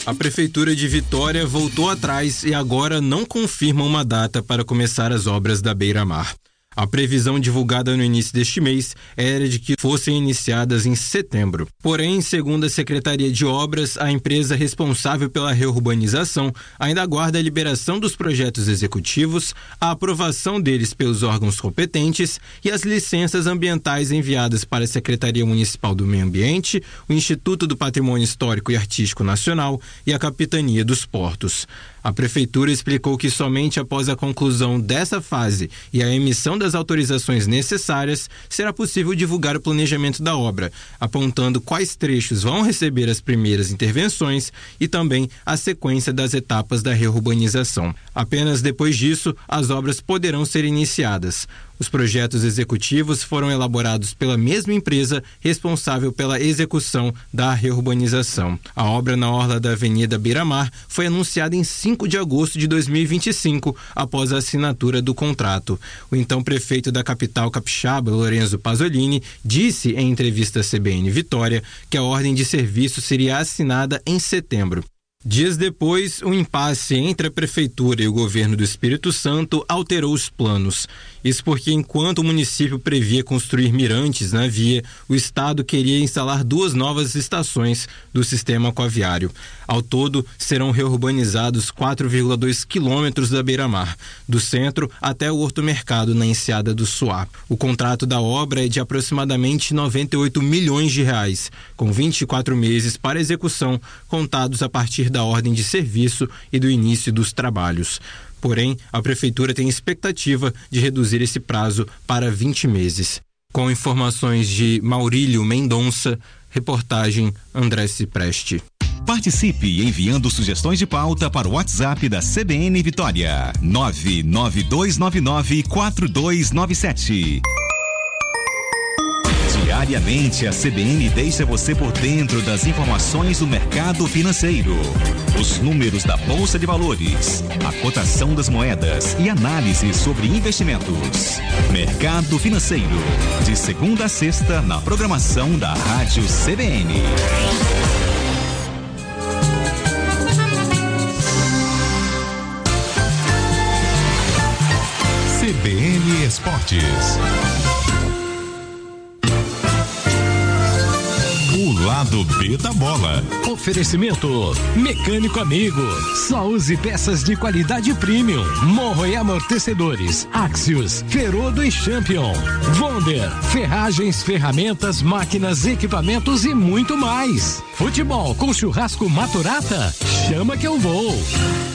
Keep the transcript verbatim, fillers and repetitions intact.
A Prefeitura de Vitória voltou atrás e agora não confirma uma data para começar as obras da Beira-Mar. A previsão divulgada no início deste mês era de que fossem iniciadas em setembro. Porém, segundo a Secretaria de Obras, a empresa responsável pela reurbanização ainda aguarda a liberação dos projetos executivos, a aprovação deles pelos órgãos competentes e as licenças ambientais enviadas para a Secretaria Municipal do Meio Ambiente, o Instituto do Patrimônio Histórico e Artístico Nacional e a Capitania dos Portos. A Prefeitura explicou que somente após a conclusão dessa fase e a emissão das autorizações necessárias será possível divulgar o planejamento da obra, apontando quais trechos vão receber as primeiras intervenções e também a sequência das etapas da reurbanização. Apenas depois disso, as obras poderão ser iniciadas. Os projetos executivos foram elaborados pela mesma empresa responsável pela execução da reurbanização. A obra na orla da Avenida Beira-Mar foi anunciada em cinco de agosto de dois mil e vinte e cinco, após a assinatura do contrato. O então prefeito da capital capixaba, Lorenzo Pasolini, disse em entrevista à C B N Vitória que a ordem de serviço seria assinada em setembro. Dias depois, o impasse entre a Prefeitura e o governo do Espírito Santo alterou os planos. Isso porque, enquanto o município previa construir mirantes na via, o Estado queria instalar duas novas estações do sistema aquaviário. Ao todo, serão reurbanizados quatro vírgula dois quilômetros da Beira-Mar, do centro até o Horto Mercado, na Enseada do Suá. O contrato da obra é de aproximadamente noventa e oito milhões de reais, com vinte e quatro meses para execução, contados a partir da ordem de serviço e do início dos trabalhos. Porém, a Prefeitura tem expectativa de reduzir esse prazo para vinte meses. Com informações de Maurílio Mendonça, reportagem André Cipreste. Participe enviando sugestões de pauta para o WhatsApp da C B N Vitória, nove nove dois nove nove quatro dois nove sete. Diariamente, a C B N deixa você por dentro das informações do mercado financeiro. Os números da Bolsa de Valores, a cotação das moedas e análise sobre investimentos. Mercado Financeiro, de segunda a sexta, na programação da Rádio C B N. C B N Esportes. O lado B da bola. Oferecimento Mecânico Amigo. Só use peças de qualidade premium. Morro e amortecedores. Axios, Ferodo e Champion. Wonder, ferragens, ferramentas, máquinas, equipamentos e muito mais. Futebol com churrasco Maturata? Chama que eu vou.